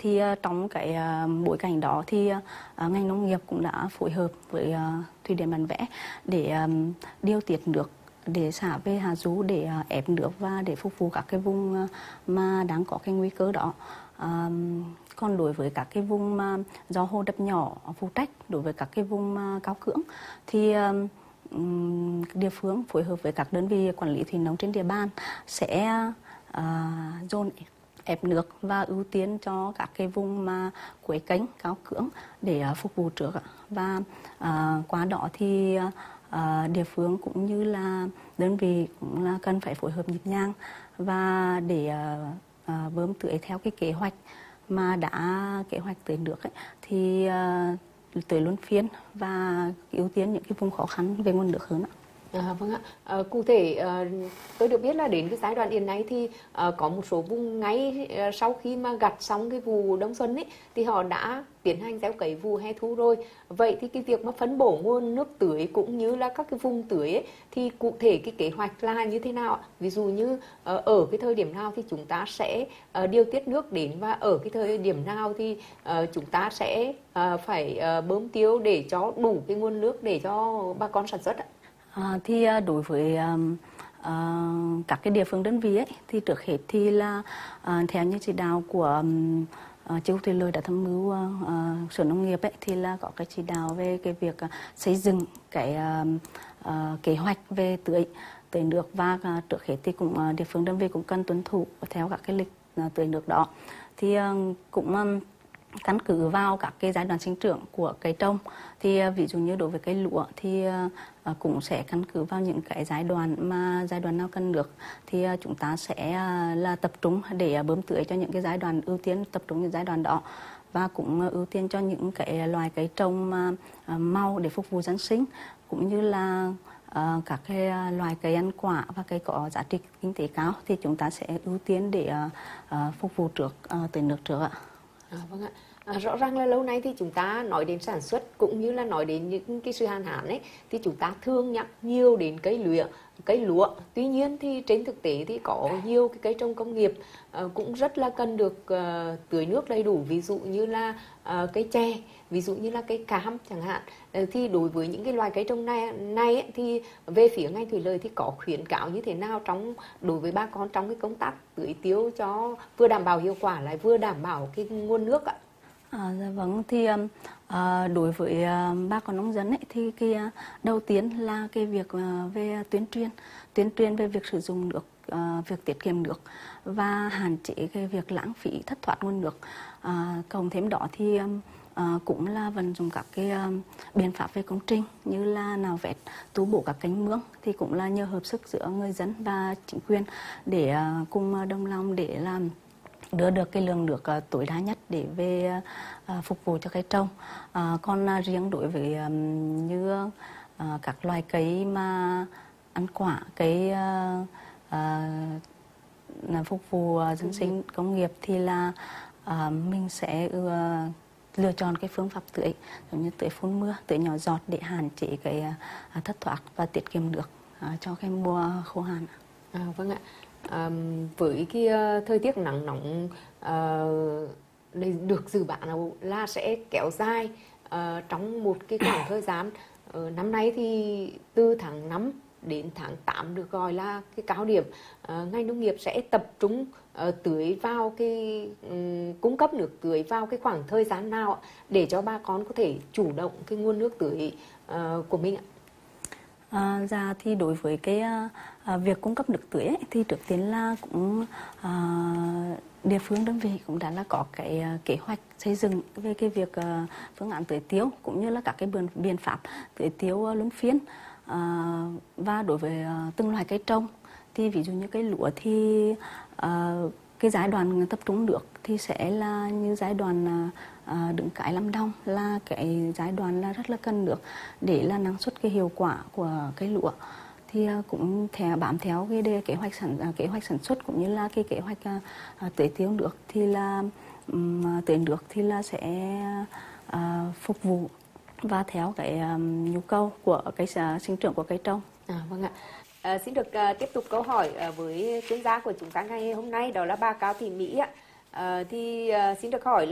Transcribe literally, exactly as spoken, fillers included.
thì uh, trong cái uh, bối cảnh đó thì uh, ngành nông nghiệp cũng đã phối hợp với uh, thủy điện Bản Vẽ để um, điều tiết nước để xả về hạ du để uh, ép nước và để phục vụ các cái vùng uh, mà đang có cái nguy cơ đó. Uh, còn đối với các cái vùng mà do hồ đập nhỏ phụ trách, đối với các cái vùng uh, cao cưỡng thì um, địa phương phối hợp với các đơn vị quản lý thủy nông trên địa bàn sẽ uh, dồn ép nước và ưu tiên cho các cái vùng mà cuối kênh cao cưỡng để uh, phục vụ trước. Và uh, qua đó thì uh, địa phương cũng như là đơn vị cũng là cần phải phối hợp nhịp nhàng và để uh, uh, bơm tưới theo cái kế hoạch mà đã kế hoạch tưới nước ấy, thì uh, tưới luân phiên và ưu tiên những cái vùng khó khăn về nguồn nước hơn ạ. À, vâng ạ. À, cụ thể à, tôi được biết là đến cái giai đoạn hiện nay thì à, có một số vùng ngay à, sau khi mà gặt xong cái vụ đông xuân ấy thì họ đã tiến hành gieo cấy vụ hè thu rồi. Vậy thì cái việc mà phân bổ nguồn nước tưới cũng như là các cái vùng tưới ấy, thì cụ thể cái kế hoạch là như thế nào ạ? Ví dụ như à, ở cái thời điểm nào thì chúng ta sẽ à, điều tiết nước đến, và ở cái thời điểm nào thì à, chúng ta sẽ à, phải à, bơm tiêu để cho đủ cái nguồn nước để cho bà con sản xuất ạ? À, thì đối với um, uh, các cái địa phương đơn vị ấy, thì trước hết thì là uh, theo như chỉ đạo của um, uh, Chi cục Thủy lợi đã tham mưu uh, uh, Sở Nông nghiệp ấy, thì là có cái chỉ đạo về cái việc uh, xây dựng cái uh, uh, kế hoạch về tưới tưới nước, và uh, trước hết thì cũng uh, địa phương đơn vị cũng cần tuân thủ theo các cái lịch uh, tưới nước đó. Thì uh, cũng um, căn cứ vào các cái giai đoạn sinh trưởng của cây trồng, thì ví dụ như đối với cây lúa thì uh, cũng sẽ căn cứ vào những cái giai đoạn mà giai đoạn nào cần nước thì uh, chúng ta sẽ uh, là tập trung để uh, bơm tưới cho những cái giai đoạn ưu tiên, tập trung những giai đoạn đó, và cũng uh, ưu tiên cho những cái loài cây trồng mà uh, mau để phục vụ dân sinh, cũng như là uh, các cái loài cây ăn quả và cây có giá trị kinh tế cao thì chúng ta sẽ ưu tiên để uh, uh, phục vụ trước uh, tưới nước trước ạ. À, vâng ạ. À, rõ ràng là lâu nay thì chúng ta nói đến sản xuất cũng như là nói đến những cái sự hạn hán ấy thì chúng ta thường nhắc nhiều đến cây lúa, cây lúa. Tuy nhiên thì trên thực tế thì có nhiều cái cây trồng công nghiệp uh, cũng rất là cần được uh, tưới nước đầy đủ, ví dụ như là uh, cây chè, ví dụ như là cây cam chẳng hạn. Uh, thì đối với những cái loài cây trồng này, này ấy, thì về phía ngành thủy lợi thì có khuyến cáo như thế nào trong đối với bà con trong cái công tác tưới tiêu cho vừa đảm bảo hiệu quả lại vừa đảm bảo cái nguồn nước ạ? À, dạ vâng, thì à, đối với à, bà con nông dân ấy, thì cái à, đầu tiên là cái việc à, về tuyên truyền tuyên truyền về việc sử dụng nước, à, việc tiết kiệm nước và hạn chế cái việc lãng phí thất thoát nguồn nước. À, cộng thêm đó thì à, cũng là vận dụng các cái à, biện pháp về công trình như là nạo vét, tu bổ các kênh mương, thì cũng là nhờ hợp sức giữa người dân và chính quyền để à, cùng đồng lòng để làm đưa được cái lượng nước uh, tối đa nhất để về uh, phục vụ cho cây trồng. Uh, còn uh, riêng đối với um, như uh, các loài cây mà ăn quả, cây uh, uh, phục vụ uh, dân sinh công nghiệp thì là uh, mình sẽ uh, lựa chọn cái phương pháp tưới giống như tưới phun mưa, tưới nhỏ giọt để hạn chế cái uh, thất thoát và tiết kiệm nước uh, cho cái mùa khô hạn. À, vâng ạ. À, với cái uh, thời tiết nắng nóng uh, được dự báo là sẽ kéo dài uh, trong một cái khoảng thời gian uh, năm nay thì từ tháng năm đến tháng tám được gọi là cái cao điểm, uh, ngành nông nghiệp sẽ tập trung uh, tưới vào cái um, cung cấp nước tưới vào cái khoảng thời gian nào để cho bà con có thể chủ động cái nguồn nước tưới uh, của mình ạ? À, dạ thì đối với cái à, việc cung cấp nước tưới ấy, thì trước tiên là cũng à, địa phương đơn vị cũng đã là có cái à, kế hoạch xây dựng về cái việc à, phương án tưới tiêu cũng như là các cái biện, biện pháp tưới tiêu à, luân phiên. À, và đối với à, từng loài cây trồng thì ví dụ như cây lúa thì à, cái giai đoạn tập trung nước thì sẽ là như giai đoạn à, đứng cái làm đồng, là cái giai đoạn là rất là cần nước để là năng suất cái hiệu quả của cây lúa. Thì à, cũng theo bám theo cái đề, kế hoạch sản à, kế hoạch sản xuất cũng như là cái kế hoạch à, à, tưới tiêu nước thì là um, tưới nước thì là sẽ à, phục vụ và theo cái um, nhu cầu của cái uh, sinh trưởng của cây trồng. À, vâng ạ. À, xin được uh, tiếp tục câu hỏi uh, với chuyên gia của chúng ta ngày hôm nay, đó là bà Cao Thị Mỹ ạ. À, thì uh, xin được hỏi